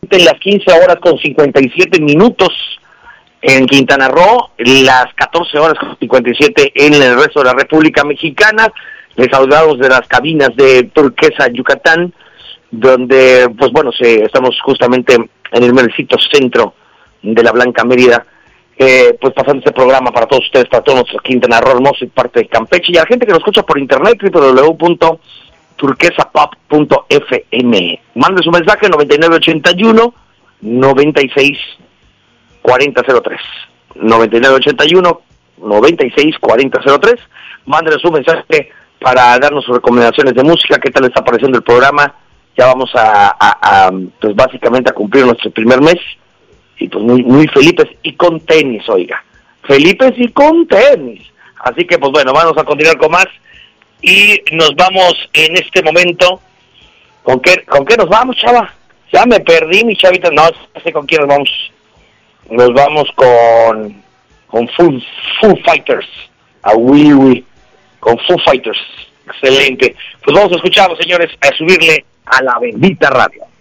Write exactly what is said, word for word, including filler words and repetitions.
en las quince horas con cincuenta y siete minutos en Quintana Roo, las catorce horas con cincuenta y siete en el resto de la República Mexicana. Les saludamos de las cabinas de Turquesa, Yucatán, donde, pues bueno, se, estamos justamente en el mercito centro de la Blanca Mérida, eh, pues pasando este programa para todos ustedes, para todos nuestros Quintana Roo hermoso y parte de Campeche, y a la gente que nos escucha por internet, doble u doble u doble u punto turquesa pop punto efe eme. Mande su mensaje noventa y nueve ochenta y uno noventa y seis cuarenta cero tres. noventa y nueve ochenta y uno noventa y seis cuarenta cero tres. Mándenos su mensaje para darnos sus recomendaciones de música, qué tal está apareciendo el programa. Ya vamos a, a, a pues básicamente a cumplir nuestro primer mes, y pues muy, muy felices y con tenis, oiga. Felices y con tenis. Así que pues bueno, vamos a continuar con más. Y nos vamos en este momento. ¿Con qué, con qué nos vamos, chava? Ya me perdí, mi chavita. No sé con quién nos vamos. Nos vamos con con Foo, Foo Fighters. A Wii Wii. Con Foo Fighters. Excelente. Pues vamos a escucharlos, señores, a subirle a la bendita radio.